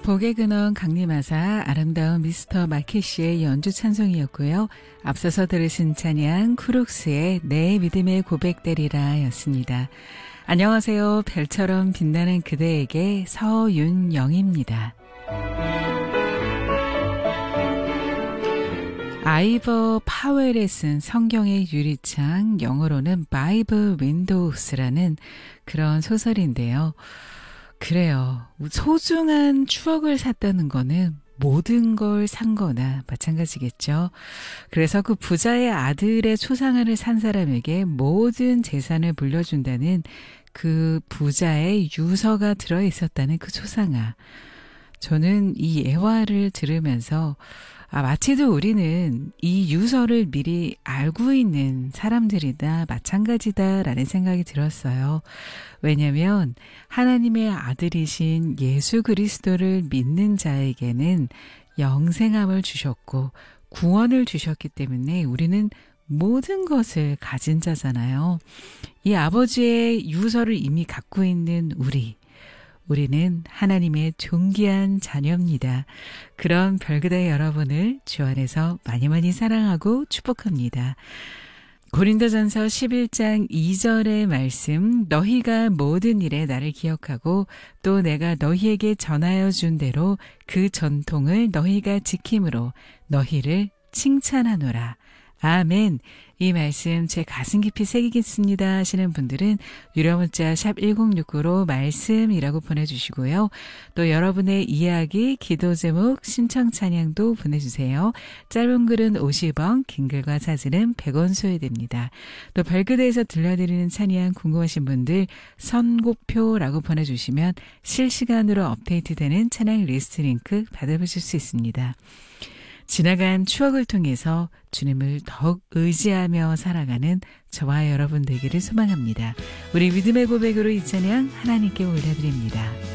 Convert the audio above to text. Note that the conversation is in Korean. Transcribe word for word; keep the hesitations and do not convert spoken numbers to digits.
복의 근원 강림하사 아름다운 미스터 마키씨의 연주 찬송이었고요. 앞서서 들으신 찬양 쿠룩스의 내 믿음의 고백되리라 였습니다. 안녕하세요. 별처럼 빛나는 그대에게 서윤영입니다. 아이버 파웰에 쓴 성경의 유리창, 영어로는 바이블 윈도우스라는 그런 소설인데요. 그래요. 소중한 추억을 샀다는 거는 모든 걸 산 거나 마찬가지겠죠. 그래서 그 부자의 아들의 초상화를 산 사람에게 모든 재산을 물려준다는 그 부자의 유서가 들어있었다는 그 초상화. 저는 이 예화를 들으면서 아, 마치도 우리는 이 유서를 미리 알고 있는 사람들이다 마찬가지다라는 생각이 들었어요. 왜냐하면 하나님의 아들이신 예수 그리스도를 믿는 자에게는 영생함을 주셨고 구원을 주셨기 때문에 우리는 모든 것을 가진 자잖아요. 이 아버지의 유서를 이미 갖고 있는 우리. 우리는 하나님의 존귀한 자녀입니다. 그런 별그대 여러분을 주 안에서 많이 많이 사랑하고 축복합니다. 고린도전서 십일 장 이 절의 말씀, 너희가 모든 일에 나를 기억하고 또 내가 너희에게 전하여 준 대로 그 전통을 너희가 지킴으로 너희를 칭찬하노라. 아멘. 이 말씀 제 가슴 깊이 새기겠습니다 하시는 분들은 유료 문자 샵 일공육구로 말씀이라고 보내주시고요. 또 여러분의 이야기, 기도 제목, 신청 찬양도 보내주세요. 짧은 글은 오십 원, 긴 글과 사진은 백 원 소요됩니다. 또 별그대에서 들려드리는 찬양 궁금하신 분들 선곡표라고 보내주시면 실시간으로 업데이트되는 찬양 리스트 링크 받아보실 수 있습니다. 지나간 추억을 통해서 주님을 더욱 의지하며 살아가는 저와 여러분 되기를 소망합니다. 우리 믿음의 고백으로 이 찬양 하나님께 올려드립니다.